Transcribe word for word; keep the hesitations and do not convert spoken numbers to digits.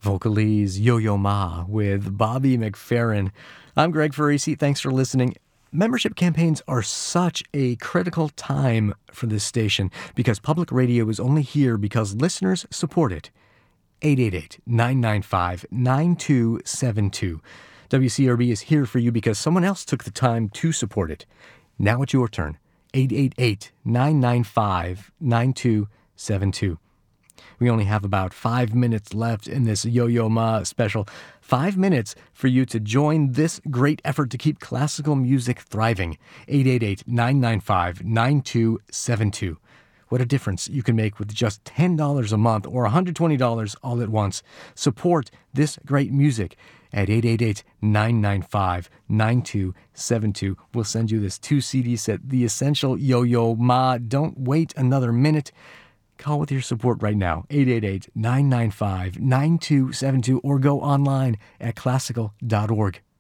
Vocalese Yo-Yo Ma with Bobby McFerrin. I'm Greg Farisi. Thanks for listening. Membership campaigns are such a critical time for this station because public radio is only here because listeners support it. eight eight eight, nine nine five, nine two seven two. W C R B is here for you because someone else took the time to support it. Now it's your turn. eight eight eight, nine nine five, nine two seven two. We only have about five minutes left in this Yo-Yo Ma special. Five minutes for you to join this great effort to keep classical music thriving. eight eight eight, nine nine five, nine two seven two. What a difference you can make with just ten dollars a month or one hundred twenty dollars all at once. Support this great music at eight eight eight, nine nine five, nine two seven two. We'll send you this two C D set, The Essential Yo-Yo Ma. Don't wait another minute. Call with your support right now, eight eight eight, nine nine five, nine two seven two, or go online at classical dot org.